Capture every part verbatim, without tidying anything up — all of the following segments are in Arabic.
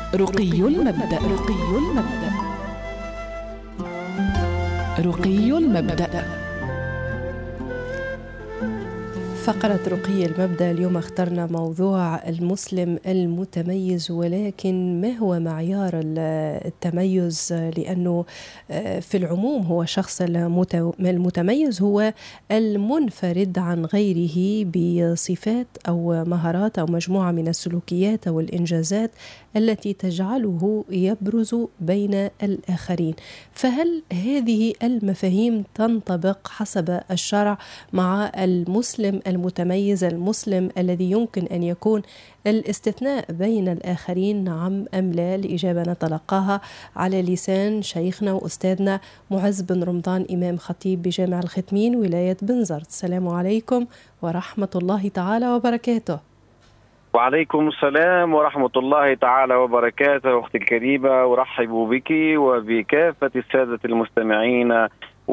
رقي المبدأ رقي المبدأ رقي المبدأ. فقرة رقي المبدأ اليوم اخترنا موضوع المسلم المتميز، ولكن ما هو معيار التميز؟ لأنه في العموم هو الشخص المتميز هو المنفرد عن غيره بصفات أو مهارات أو مجموعة من السلوكيات أو الإنجازات التي تجعله يبرز بين الآخرين. فهل هذه المفاهيم تنطبق حسب الشرع مع المسلم المتميز، المسلم الذي يمكن أن يكون الاستثناء بين الآخرين، نعم أم لا؟ الإجابة نتلقاها على لسان شيخنا وأستاذنا معز بن رمضان، إمام خطيب بجامع الختمين ولاية بنزرت. السلام عليكم ورحمة الله تعالى وبركاته. وعليكم السلام ورحمة الله تعالى وبركاته. أختي الكريمة، أرحب بك وبكافة السادة المستمعين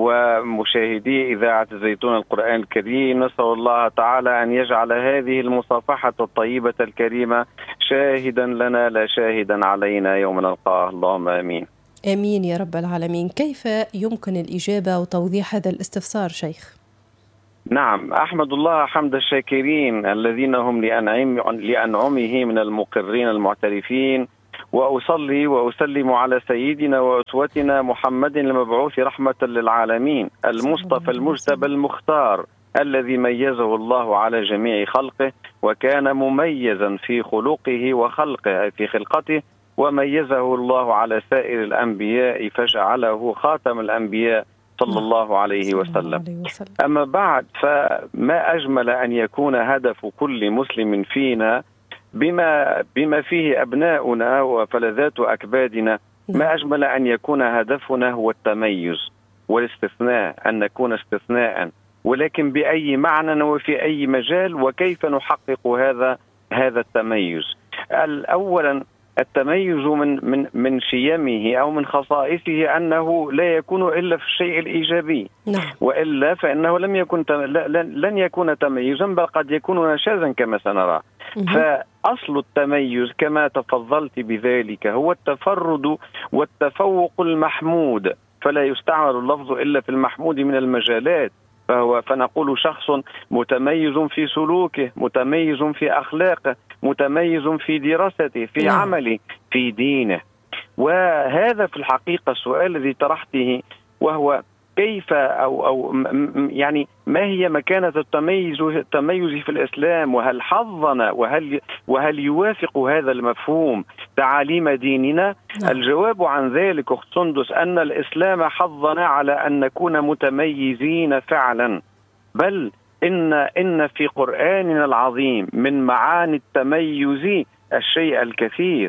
ومشاهدي إذاعة الزيتون القرآن الكريم. نسأل الله تعالى أن يجعل هذه المصافحة الطيبة الكريمة شاهدا لنا لا شاهدا علينا يوم نلقاه، اللهم آمين. آمين يا رب العالمين. كيف يمكن الإجابة وتوضيح هذا الاستفسار شيخ؟ نعم، أحمد الله حمد الشاكرين الذين هم لأنعم لأنعمه من المقرين المعترفين، وأصلي وأسلم على سيدنا وأسوتنا محمد المبعوث رحمة للعالمين، المصطفى المجتبى المختار الذي ميزه الله على جميع خلقه، وكان مميزا في خلقه وخلقه في خلقته، وميزه الله على سائر الأنبياء فجعله خاتم الأنبياء صلى الله عليه وسلم. أما بعد، فما أجمل أن يكون هدف كل مسلم فينا بما بما فيه أبناؤنا وفلذات أكبادنا، ما أجمل أن يكون هدفنا هو التميز والاستثناء، أن نكون استثناء، ولكن بأي معنى وفي أي مجال، وكيف نحقق هذا هذا التميز. أولا، التميز من من من شيمه أو من خصائصه أنه لا يكون إلا في الشيء الإيجابي، وإلا فإنه لم يكن لن يكون تميزا، بل قد يكون نشازا كما سنرى. فأصل التميز كما تفضلت بذلك هو التفرد والتفوق المحمود، فلا يستعمل اللفظ إلا في المحمود من المجالات. فهو فنقول شخص متميز في سلوكه، متميز في أخلاقه، متميز في دراسته، في نعم. عمله، في دينه. وهذا في الحقيقة السؤال الذي طرحته، وهو كيف أو أو يعني ما هي مكانة التميز التميز في الإسلام، وهل حظنا وهل وهل يوافق هذا المفهوم تعاليم ديننا؟ نعم. الجواب عن ذلك أخت سندس أن الإسلام حظنا على أن نكون متميزين فعلا، بل إن إن في قرآننا العظيم من معاني التميز الشيء الكثير.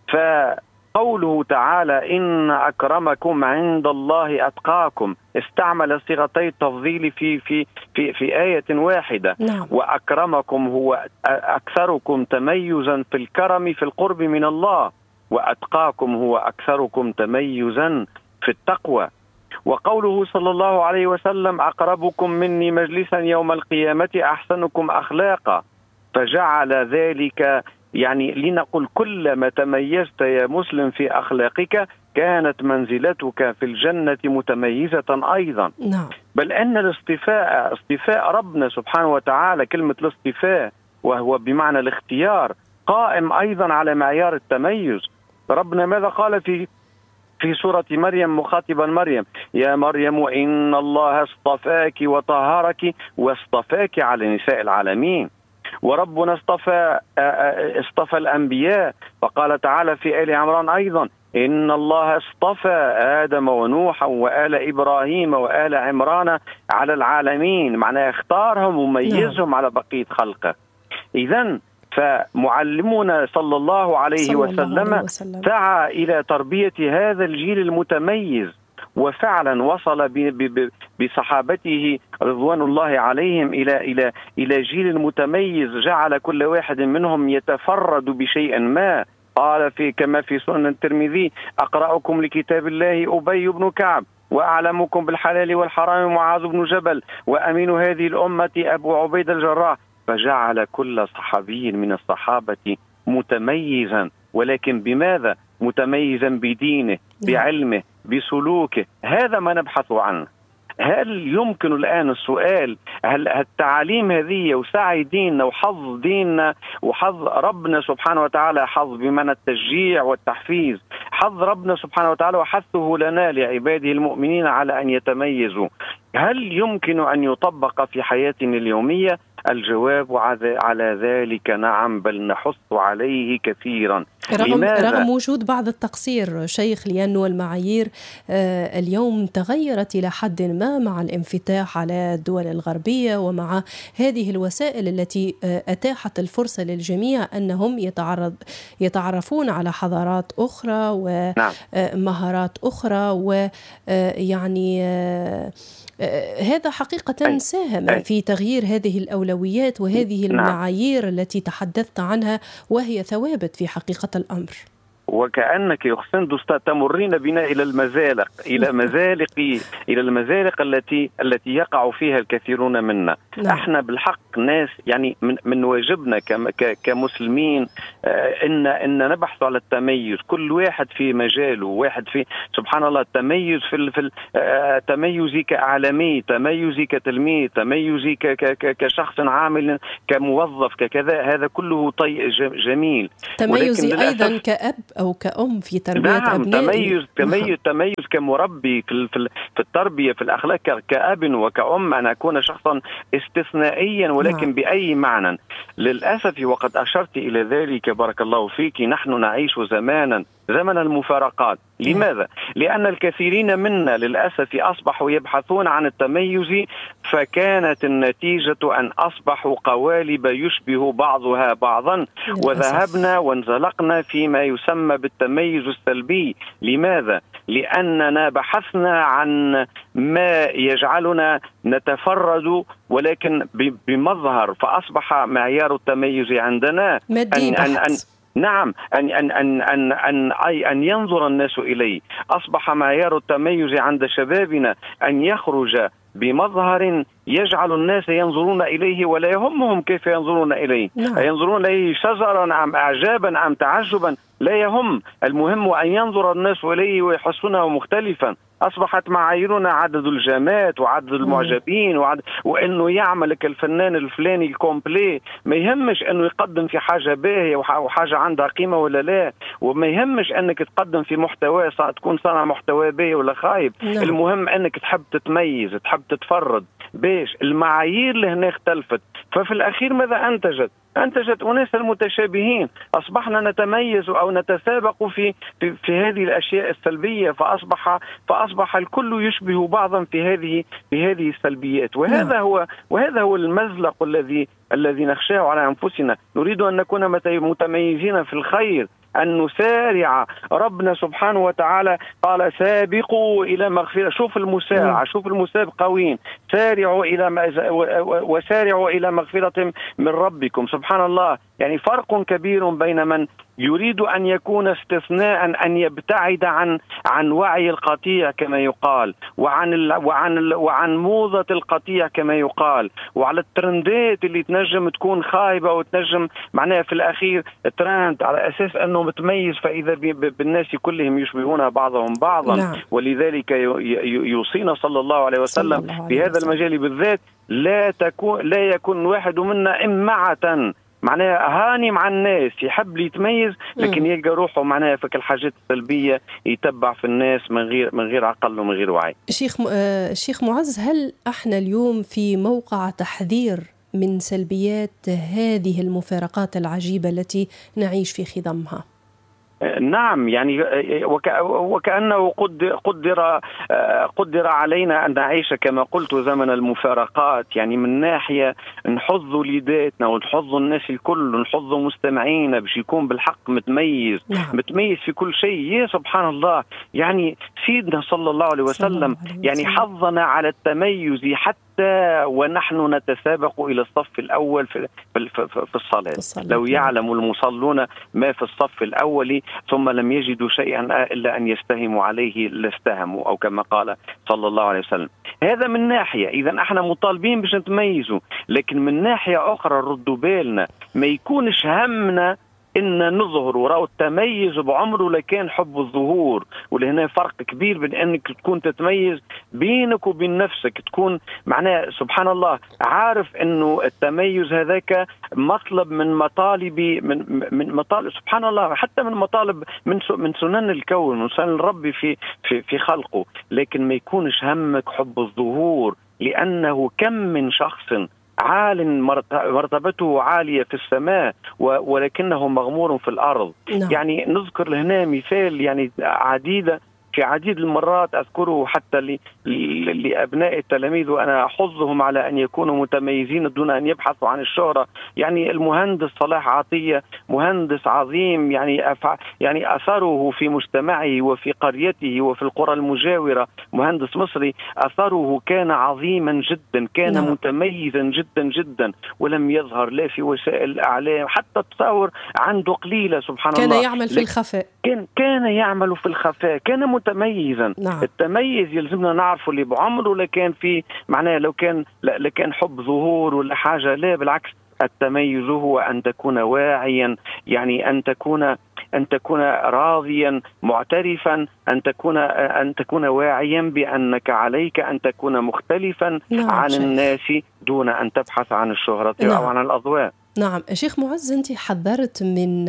فقوله تعالى إن أكرمكم عند الله أتقاكم استعمل صيغتي التفضيل في في في في آية واحدة. نعم. وأكرمكم هو أكثركم تميزا في الكرم في القرب من الله، وأتقاكم هو أكثركم تميزا في التقوى. وقوله صلى الله عليه وسلم أقربكم مني مجلسا يوم القيامة أحسنكم أخلاقا، فجعل ذلك يعني لنقل كلما تميزت يا مسلم في أخلاقك كانت منزلتك في الجنة متميزة أيضا. نعم. بل أن الاصطفاء اصطفاء ربنا سبحانه وتعالى، كلمة الاصطفاء وهو بمعنى الاختيار، قائم أيضا على معيار التميز. ربنا ماذا قال في في سورة مريم مخاطبا مريم؟ يا مريم إن الله اصطفاك وطهرك واصطفاك على نساء العالمين. وربنا اصطفى اصطفى الأنبياء، فقال تعالى في آل عمران أيضا إن الله اصطفى آدم ونوحا وآل إبراهيم وآل عمران على العالمين، معناه اختارهم وميزهم على بقية خلقه. إذن فمعلمنا صلى الله عليه صلى وسلم, الله عليه وسلم سعى إلى تربية هذا الجيل المتميز، وفعلا وصل بصحابته رضوان الله عليهم إلى إلى إلى جيل متميز، جعل كل واحد منهم يتفرد بشيء ما. قال في كما في سنن الترمذي أقرأكم لكتاب الله أبي بن كعب، وأعلمكم بالحلال والحرام معاذ بن جبل، وأمين هذه الأمة أبو عبيد الجراح. فجعل كل صحابي من الصحابة متميزا ولكن بماذا؟ متميزا بدينه، بعلمه، بسلوكه. هذا ما نبحث عنه. هل يمكن الآن السؤال، هل التعاليم هذه وسعي ديننا وحظ ديننا وحظ ربنا سبحانه وتعالى، حظ بمعنى التشجيع والتحفيز، حظ ربنا سبحانه وتعالى وحثه لنا لعباده المؤمنين على أن يتميزوا، هل يمكن أن يطبق في حياتنا اليومية؟ الجواب على ذلك نعم، بل نحث عليه كثيرا. رغم, رغم وجود بعض التقصير شيخ، لأن المعايير اليوم تغيرت إلى حد ما مع الانفتاح على الدول الغربية ومع هذه الوسائل التي أتاحت الفرصة للجميع أنهم يتعرض يتعرفون على حضارات أخرى ومهارات أخرى، ويعني هذا حقيقة ساهم في تغيير هذه الأولويات وهذه المعايير التي تحدثت عنها، وهي ثوابت في حقيقة الأمر. وكأنك يحسن دوستا تمرين بنا إلى المزالق، إلى مزالق إلى المزالق التي التي يقع فيها الكثيرون منا. نعم. احنا بالحق ناس يعني من من واجبنا كمسلمين ان ان نبحث على التميز، كل واحد في مجاله، واحد في سبحان الله التميز في في تميزي كاعلامي، تميزي كتلميذ، تميزي كشخص عامل، كموظف، ككذا، هذا كله طيء جميل. تميزي ايضا كأب أو كأم في تربية نعم أبنائي. تميز تميز تميز كمربي في في التربية، في الأخلاق، كأب وكأم، أن أكون شخصا استثنائيا ولكن نعم. بأي معنى. للأسف وقد أشرت إلى ذلك بارك الله فيك، نحن نعيش زمانا زمن المفارقات. لماذا؟ لأن الكثيرين منا للأسف أصبحوا يبحثون عن التميز، فكانت النتيجة أن أصبحوا قوالب يشبه بعضها بعضا، وذهبنا وانزلقنا فيما يسمى بالتميز السلبي. لماذا؟ لأننا بحثنا عن ما يجعلنا نتفرد ولكن بمظهر، فأصبح معيار التميز عندنا أن, أن, أن نعم أن أن أن أن أن أي أن ينظر الناس إليه. أصبح معيار التميز عند شبابنا أن يخرج بمظهر يجعل الناس ينظرون إليه ولا يهمهم كيف ينظرون إليه. نعم. ينظرون إليه شجرا أم إعجابا أم تعجبا، لا يهم، المهم أن ينظر الناس إليه ويحسونه مختلفا. أصبحت معاييرنا عدد الجامات وعدد المعجبين وعدد، وأنه يعمل كالفنان الفلاني الكومبلي، ما يهمش أنه يقدم في حاجة باهية وحاجة عندها قيمة ولا لا، وما يهمش أنك تقدم في محتوى تكون صنع محتوى باهي ولا خايب. نعم. المهم أنك تحب تتميز، تحب تتفرد. باش المعايير اللي هنا اختلفت، ففي الأخير ماذا أنتجت؟ أنتجت أناس المتشابهين. أصبحنا نتميز أو نتسابق في في, في هذه الأشياء السلبية، فأصبح فأصبح الكل يشبه بعضا في هذه في هذه السلبيات. وهذا هو وهذا هو المزلق الذي الذي نخشاه على أنفسنا. نريد أن نكون متميزين في الخير، أن نسارع. ربنا سبحانه وتعالى قال سابقوا إلى مغفرة. شوف المسارعة، شوف المسابقين، سارعوا إلى وسارعوا إلى مغفرة من ربكم. سبحان الله، يعني فرق كبير بين من يريد أن يكون استثناء، أن يبتعد عن عن وعي القطيع كما يقال، وعن ال وعن ال وعن موضة القطيع كما يقال، وعلى الترندات اللي تنجم تكون خايبة وتنجم معناها في الأخير ترند على أساس أنه متميز، فإذا بالناس كلهم يشبهون بعضهم بعضا. نعم. ولذلك يوصينا صلى الله عليه وسلم في هذا المجال بالذات، لا تكون لا يكون واحد منا إمعة، معناها هاني مع الناس، يحب يتميز لكن يلقى روحه معناها فك الحاجات السلبية، يتبع في الناس من غير من غير عقل ومن غير وعي. شيخ آه شيخ معز، هل احنا اليوم في موقع تحذير من سلبيات هذه المفارقات العجيبة التي نعيش في خضمها؟ نعم، يعني وكأنه قدر قدر علينا أن نعيش كما قلت زمن المفارقات. يعني من ناحية نحظ وليداتنا ونحظ الناس الكل ونحظ مستمعينا باش يكون بالحق متميز. نعم. متميز في كل شيء. يا سبحان الله، يعني سيدنا صلى الله عليه وسلم يعني حظنا على التميز حتى ونحن نتسابق إلى الصف الأول في في الصلاة. لو يعلم المصلون ما في الصف الأول ثم لم يجدوا شيئا إلا أن يستهموا عليه لاستهموا، أو كما قال صلى الله عليه وسلم. هذا من ناحية، إذا احنا مطالبين باش نتميزوا، لكن من ناحية أخرى ردوا بالنا، ما يكونش همنا إن نظهر ورأوا التميز بعمره لكان حب الظهور. ولهنا فرق كبير بين أنك تكون تتميز بينك وبين نفسك، تكون معناه سبحان الله عارف أنه التميز هذاك مطلب من مطالب من من مطالب سبحان الله، حتى من مطالب من من سنن الكون، من سنن الرب في في في خلقه، لكن ما يكونش همك حب الظهور، لأنه كم من شخص عال مرتبته عالية في السماء ولكنه مغمور في الأرض. نعم. يعني نذكر هنا مثال يعني عديدة في عديد المرات أذكره حتى لأبناء التلاميذ وأنا أحضهم على أن يكونوا متميزين دون أن يبحثوا عن الشهرة. يعني المهندس صلاح عطية مهندس عظيم، يعني أفع يعني أثره في مجتمعه وفي قريته وفي القرى المجاورة، مهندس مصري أثره كان عظيما جدا، كان نعم. متميزا جدا جدا، ولم يظهر لا في وسائل الإعلام، حتى التصور عنده قليلة سبحان كان الله، كان يعمل في الخفاء، كان كان يعمل في الخفاء، كان متميزا. نعم. التميز يلزمنا نعرفه اللي بعمره، لكان في معناه لو كان لكان حب ظهور ولا حاجة، لا بالعكس، التميز هو أن تكون واعيا، يعني أن تكون أن تكون راضيا معترفا، أن تكون أن تكون واعيا بأنك عليك أن تكون مختلفا نعم. عن شيخ. الناس دون أن تبحث عن الشهرة نعم. أو عن الأضواء. نعم شيخ معز، أنت حذرت من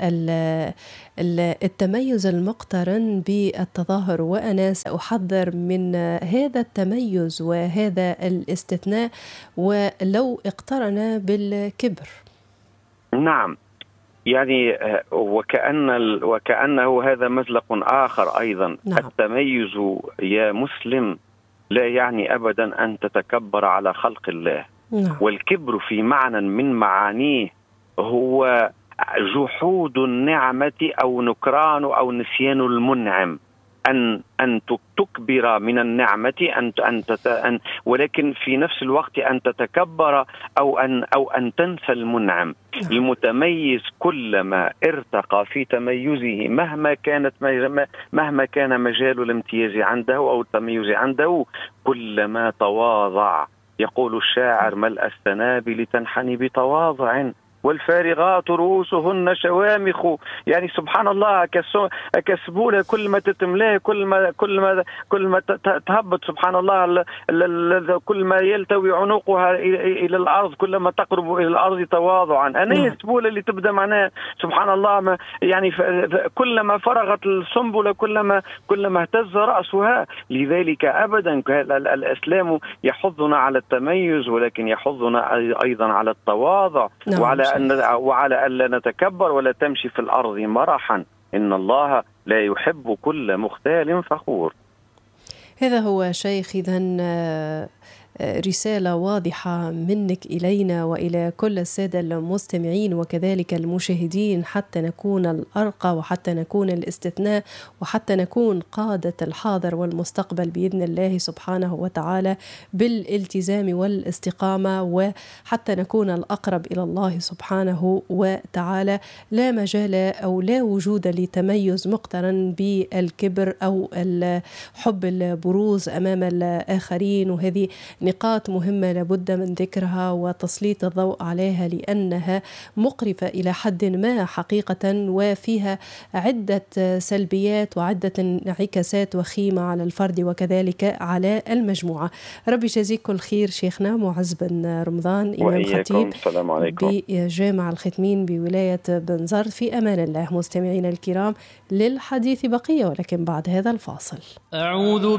التميز المقترن بالتظاهر، وأنا سأحذر من هذا التميز وهذا الاستثناء ولو اقترن بالكبر. نعم، يعني وكأن وكأنه هذا مزلق آخر أيضا. نعم. التميز يا مسلم لا يعني أبدا أن تتكبر على خلق الله. نعم. والكبر في معنى من معانيه هو جحود النعمة أو نكران أو نسيان المنعم، أن أن تكبر من النعمة أن أن أن ولكن في نفس الوقت أن تتكبر أو أن أو أن تنسى المنعم. نعم. المتميز كلما ارتقى في تميزه مهما كانت مهما كان مجال الامتياز عنده أو التميز عنده كلما تواضع. يقول الشاعر: ملء السنابل تنحني بتواضع والفارغات رؤوسهن شوامخ. يعني سبحان الله، كسبولة كل ما تتملاه كل ما كل ما كل ما تهبط سبحان الله، كل ما يلتوي عنقها إلى الأرض كل ما تقرب إلى الأرض تواضعا. أنا السبولة اللي تبدأ معناها سبحان الله، يعني كلما فرغت السنبلة كلما كلما اهتز رأسها. لذلك أبدا الإسلام يحضنا على التميز، ولكن يحضنا أيضا على التواضع وعلى وعلى ألا نتكبر ولا تمشي في الأرض مرحا، إن الله لا يحب كل مختال فخور. هذا هو شيخ، إذن رسالة واضحة منك إلينا وإلى كل السادة المستمعين وكذلك المشاهدين، حتى نكون الأرقى وحتى نكون الاستثناء وحتى نكون قادة الحاضر والمستقبل بإذن الله سبحانه وتعالى بالالتزام والاستقامة، وحتى نكون الأقرب إلى الله سبحانه وتعالى. لا مجال أو لا وجود لتميز مقترن بالكبر أو حب البروز أمام الآخرين، وهذه نقاط مهمة لابد من ذكرها وتسليط الضوء عليها، لأنها مقرفة إلى حد ما حقيقة، وفيها عدة سلبيات وعدة انعكاسات وخيمة على الفرد وكذلك على المجموعة. ربي يجزيك كل خير شيخنا معز بن رمضان، إمام خطيب بجامع الختمين بولاية بنزرت. في أمان الله. مستمعينا الكرام، للحديث بقية ولكن بعد هذا الفاصل. أعوذ